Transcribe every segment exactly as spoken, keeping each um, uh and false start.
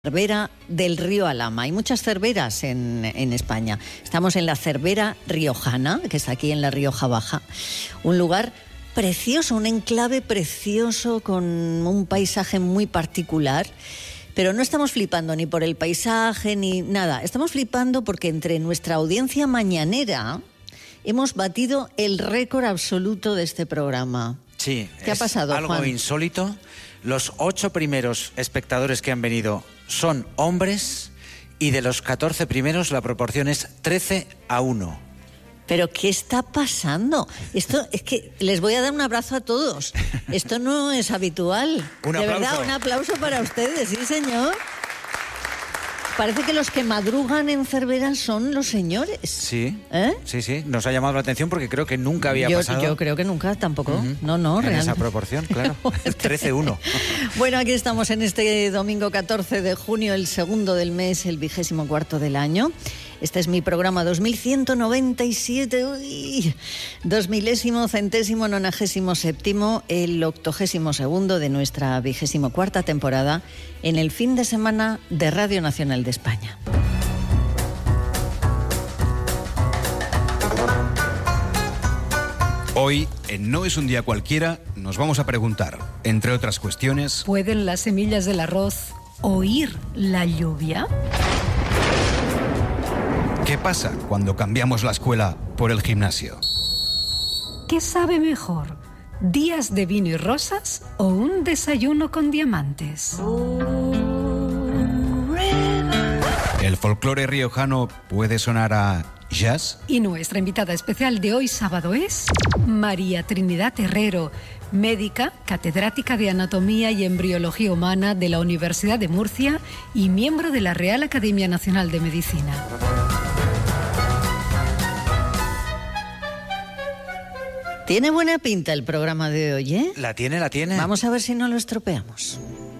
Cervera del río Alhama. Hay muchas cerveras en, en España. Estamos en la Cervera Riojana, que está aquí en la Rioja Baja. Un lugar precioso, un enclave precioso con un paisaje muy particular. Pero no estamos flipando ni por el paisaje ni nada. Estamos flipando porque entre nuestra audiencia mañanera hemos batido el récord absoluto de este programa. Sí. ¿Qué ha pasado, algo Juan? insólito. Los ocho primeros espectadores que han venido son hombres y de los catorce primeros la proporción es trece a uno. ¿Pero qué está pasando? Esto es que les voy a dar un abrazo a todos. Esto no es habitual. Un de aplauso. verdad, un aplauso para ustedes, sí, señor. Parece que los que madrugan en Cervera son los señores. Sí, ¿Eh? sí, sí. Nos ha llamado la atención porque creo que nunca había yo, pasado. Yo creo que nunca, tampoco. Uh-huh. No, no, en realmente. esa proporción, claro. trece a uno. Bueno, aquí estamos en este domingo catorce de junio, el segundo del mes, el vigésimo cuarto del año. Este es mi programa dos mil ciento noventa y siete, uy, dos milésimo, centésimo, nonagésimo séptimo, el octogésimo segundo de nuestra vigésimo cuarta temporada en el fin de semana de Radio Nacional de España. Hoy, en No es un día cualquiera, nos vamos a preguntar, entre otras cuestiones... ¿Pueden las semillas del arroz oír la lluvia? ¿Qué pasa cuando cambiamos la escuela por el gimnasio? ¿Qué sabe mejor? ¿Días de vino y rosas o un desayuno con diamantes? ¿El folclore riojano puede sonar a jazz? Y nuestra invitada especial de hoy sábado es María Trinidad Herrero, médica, catedrática de Anatomía y Embriología Humana de la Universidad de Murcia y miembro de la Real Academia Nacional de Medicina. Tiene buena pinta el programa de hoy, ¿eh? La tiene, la tiene. Vamos a ver si no lo estropeamos.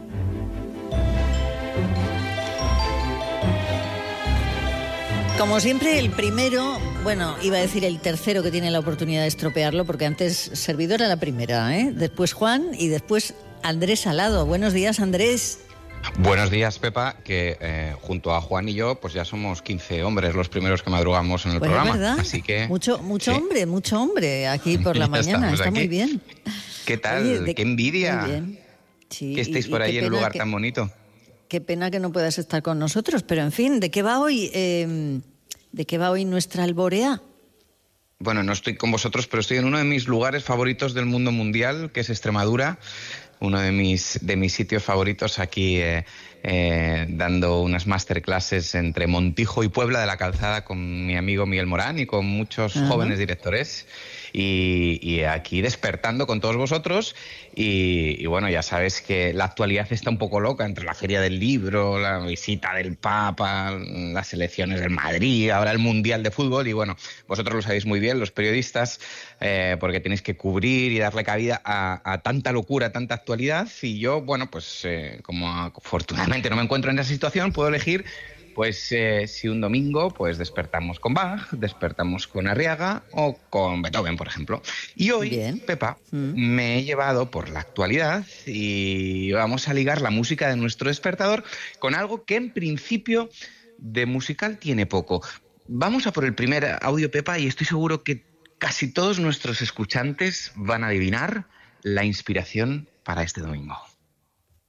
Como siempre, el primero, bueno, iba a decir el tercero que tiene la oportunidad de estropearlo, porque antes servidor era la primera, ¿eh? Después Juan y después Andrés Salado. Buenos días, Andrés. Buenos días, Pepa, que eh, junto a Juan y yo, pues ya somos quince hombres los primeros que madrugamos en el Pues programa. Es verdad. Así que mucho, mucho sí. hombre, mucho hombre aquí por la Ya mañana. Está aquí. muy bien. ¿Qué tal? Oye, de- ¡Qué envidia! Muy bien. Sí, Que estéis y- por y ahí qué en un pena lugar que- tan bonito. Qué pena que no puedas estar con nosotros, pero en fin, ¿de qué va hoy? Eh, ¿De qué va hoy nuestra alborea? Bueno, no estoy con vosotros, pero estoy en uno de mis lugares favoritos del mundo mundial, que es Extremadura. Uno de mis, de mis sitios favoritos aquí, eh, eh, dando unas masterclasses entre Montijo y Puebla de la Calzada con mi amigo Miguel Morán y con muchos Ajá. jóvenes directores. Y, y aquí despertando con todos vosotros. Y, y bueno, ya sabes que la actualidad está un poco loca entre la Feria del Libro, la visita del Papa, las elecciones del Madrid, ahora el Mundial de Fútbol. Y bueno, vosotros lo sabéis muy bien, los periodistas, eh, porque tenéis que cubrir y darle cabida a, a tanta locura, a tanta actualidad. Y yo, bueno, pues eh, como afortunadamente no me encuentro en esa situación, puedo elegir... Pues eh, si un domingo pues despertamos con Bach, despertamos con Arriaga o con Beethoven, por ejemplo. Y hoy, Bien. Pepa, Mm. me he llevado por la actualidad y vamos a ligar la música de nuestro despertador con algo que en principio de musical tiene poco. Vamos a por el primer audio, Pepa, y estoy seguro que casi todos nuestros escuchantes van a adivinar la inspiración para este domingo.